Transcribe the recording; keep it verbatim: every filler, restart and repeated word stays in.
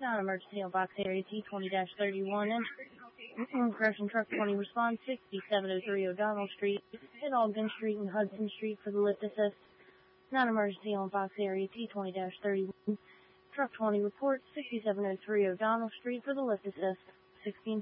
Non-emergency on box area T twenty thirty-one and correction truck twenty response sixty-seven oh three O'Donnell Street at Ogden Street and Hudson Street for the lift assist. Non-emergency on box area T twenty thirty-one. Truck twenty reports sixty-seven oh three O'Donnell Street for the lift assist. sixteen